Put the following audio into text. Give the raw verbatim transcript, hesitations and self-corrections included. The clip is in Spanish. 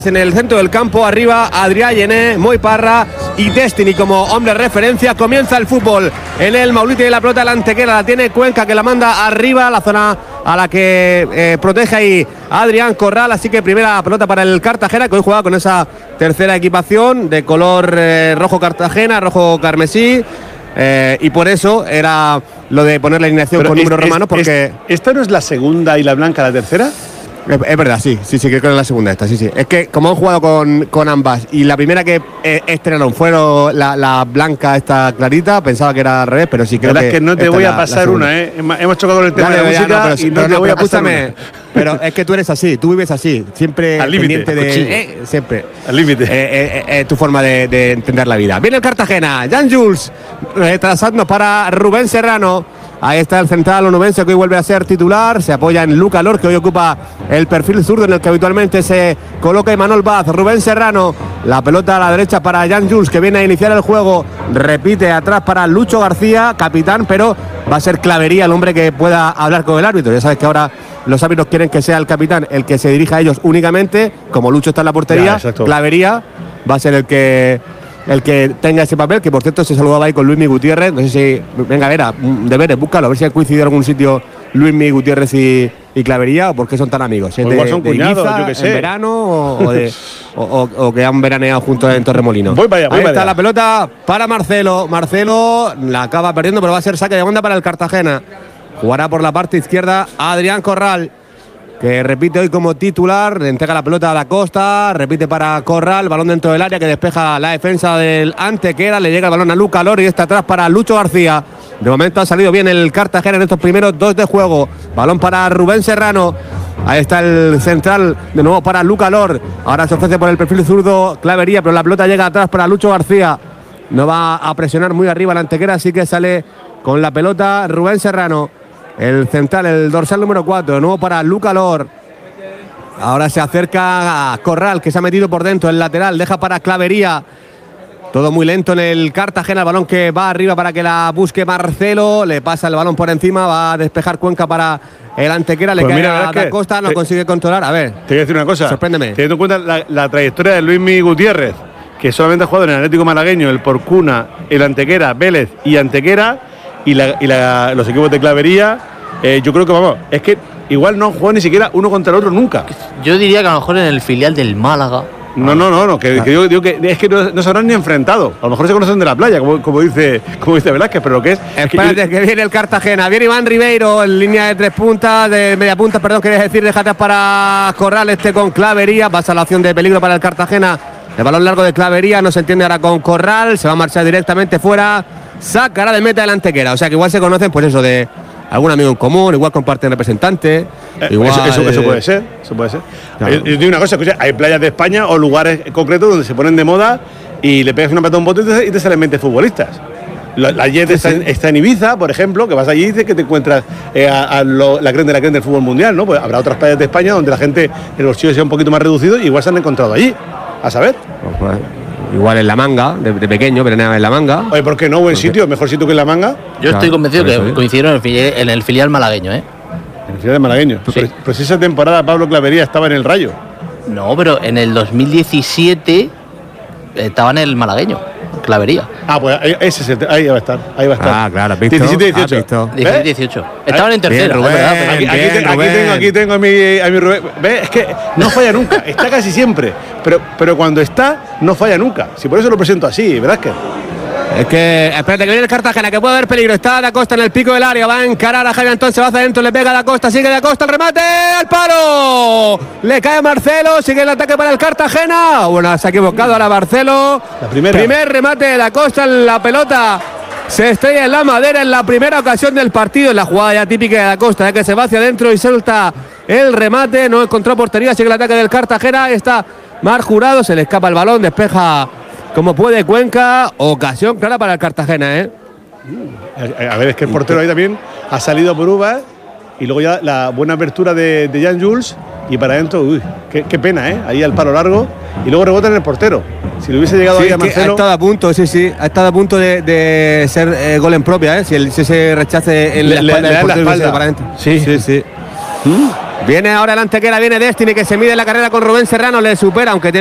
En el centro del campo, arriba Adrià Llené, Moi Parra y Destiny como hombre referencia. Comienza el fútbol en el Mauliti de la pelota, la Antequera la tiene Cuenca, que la manda arriba a la zona a la que eh, protege ahí Adrián Corral. Así que primera pelota para el Cartagena, que hoy juega con esa tercera equipación de color eh, rojo Cartagena, rojo carmesí. Eh, y por eso era lo de poner la alineación Pero con es, números es, romanos, porque es, ¿esta no es la segunda y la blanca la tercera? Es, es verdad, sí, sí, sí, creo que es la segunda esta, sí, sí. Es que como han jugado con, con ambas y la primera que eh, estrenaron fueron la, la blanca esta clarita, pensaba que era al revés, pero sí creo que... Es que no te voy a pasar una, ¿eh? Hemos chocado con el tema Dale, de la música no, pero, y no pero te no, voy pero a pasar escúchame, una. Pero es que tú eres así, tú vives así, siempre al pendiente de... Eh, siempre. Al límite. Eh, eh, eh, tu forma de, de entender la vida. Viene el Cartagena, Jan Jules, retrasando para Rubén Serrano. Ahí está el central onubense, que hoy vuelve a ser titular. Se apoya en Luca Lor, que hoy ocupa el perfil zurdo en el que habitualmente se coloca Imanol Vaz. Rubén Serrano, la pelota a la derecha para Jan Jules, que viene a iniciar el juego. Repite atrás para Lucho García, capitán, pero va a ser Clavería el hombre que pueda hablar con el árbitro. Ya sabes que ahora los árbitros quieren que sea el capitán el que se dirija a ellos únicamente. Como Lucho está en la portería, ya, Clavería va a ser el que... el que tenga ese papel, que por cierto se saludaba ahí con Luismi Gutiérrez. No sé si, venga, Vera, deberes, búscalo, a ver si ha coincidido en algún sitio Luismi Gutiérrez y, y Clavería, o por qué son tan amigos. ¿Es de, son de cuñados, Ibiza, yo que sé. en verano o, o, de, o, o, o que han veraneado juntos en Torremolinos? Voy para allá, voy ahí para está allá. La pelota para Marcelo. Marcelo la acaba perdiendo, pero va a ser saque de onda para el Cartagena. Jugará por la parte izquierda Adrián Corral, que repite hoy como titular, le entrega la pelota a Da Costa, repite para Corral, balón dentro del área que despeja la defensa del Antequera, le llega el balón a Luca Lor y está atrás para Lucho García. De momento ha salido bien el Cartagena en estos primeros dos de juego. Balón para Rubén Serrano. Ahí está el central, de nuevo para Luca Lor. Ahora se ofrece por el perfil zurdo Clavería, pero la pelota llega atrás para Lucho García. No va a presionar muy arriba el Antequera, así que sale con la pelota Rubén Serrano. El central, el dorsal número cuatro, de nuevo para Luca Lor. Ahora se acerca a Corral, que se ha metido por dentro, el lateral, deja para Clavería. Todo muy lento en el Cartagena, el balón que va arriba para que la busque Marcelo. Le pasa el balón por encima, va a despejar Cuenca para el Antequera. Le pues cae mira, a Da Costa, no te, consigue controlar. A ver, te voy a decir una cosa. Sorpréndeme. Teniendo en cuenta la, la trayectoria de Luismi Gutiérrez, que solamente ha jugado en el Atlético Malagueño, el Porcuna, el Antequera, Vélez y Antequera, y, la, y la, los equipos de Clavería, eh, yo creo que vamos, es que igual no han jugado ni siquiera uno contra el otro nunca. Yo diría que a lo mejor en el filial del Málaga. No, no, no, no, que, que digo, digo que es que no, no se habrán ni enfrentado. A lo mejor se conocen de la playa, como, como dice como dice Velázquez, pero lo que es. Espérate, que, yo, que viene el Cartagena. Viene Iván Ribeiro en línea de tres puntas, de media punta, perdón, querías decir, déjate para Corral, este con Clavería. Pasa la opción de peligro para el Cartagena. El balón largo de Clavería, no se entiende ahora con Corral, se va a marchar directamente fuera. Sacará de meta el Antequera. O sea que igual se conocen, pues eso, de algún amigo en común, igual comparten representante. Eh, igual, eso, eso, eso eh, puede ser, eso puede ser. Claro. Yo, yo digo una cosa, escucha, hay playas de España o lugares concretos donde se ponen de moda y le pegas una pata a un bote y te, y te salen veinte futbolistas. La, la Jet sí, está, sí. está en Ibiza, por ejemplo, que vas allí y dices que te encuentras eh, a, a lo, la creen de la creen del fútbol mundial, ¿no? Pues habrá otras playas de España donde la gente, el bolsillo sea un poquito más reducido y igual se han encontrado allí, a saber. Pues, igual en La Manga, de, de pequeño, veranea en La Manga. Oye, ¿por qué no? Buen sitio, mejor sitio que en La Manga. Yo claro, estoy convencido que eso, coincidieron en el, filial, en el filial malagueño, ¿eh? En el filial de malagueño. Sí. Pero, pero si esa temporada Pablo Clavería estaba en el Rayo. No, pero en el dos mil diecisiete estaba en el malagueño, Clavería. Ah, pues ese es el, ahí va a estar, ahí va a estar. Ah, claro, visto. diecisiete dieciocho. diecisiete dieciocho. Estaban en tercera, bien, Rubén, ¿verdad? Aquí, aquí, bien, te, aquí tengo, aquí tengo a mi, a mi Rubén. ¿Ves? Es que no falla nunca, está casi siempre. Pero, pero cuando está, no falla nunca. Si por eso lo presento así, ¿verdad? Que Es que, espérate, que viene el Cartagena, que puede haber peligro. Está Da Costa en el pico del área, va a encarar a Javi Antón, se va hacia adentro, le pega a Da Costa, sigue Da Costa, el remate, al palo. Le cae Marcelo, sigue el ataque para el Cartagena. Bueno, se ha equivocado ahora Marcelo. La primera. Primer remate de Da Costa en la pelota. Se estrella en la madera en la primera ocasión del partido, en la jugada ya típica de Da Costa, ¿eh? Que se va hacia adentro y suelta el remate. No encontró portería, sigue el ataque del Cartagena. Ahí está Mar Jurado, se le escapa el balón, despeja como puede Cuenca. Ocasión clara para el Cartagena, ¿eh? A, a ver, es que el portero ahí también ha salido por uvas y luego ya la buena apertura de, de Jan Jules y para adentro, uy, qué, qué pena, ¿eh? Ahí al palo largo y luego rebota en el portero. Si le hubiese llegado sí, ahí a Marcelo. Ha estado a punto, sí, sí, ha estado a punto de, de ser eh, gol en propia, ¿eh? Si, el, si ese rechace en le, la espalda le, del le portero la espalda. para adentro. Sí, sí, sí. ¿Mm? Viene ahora el Antequera, viene Destiny, que se mide en la carrera con Rubén Serrano, le supera, aunque tiene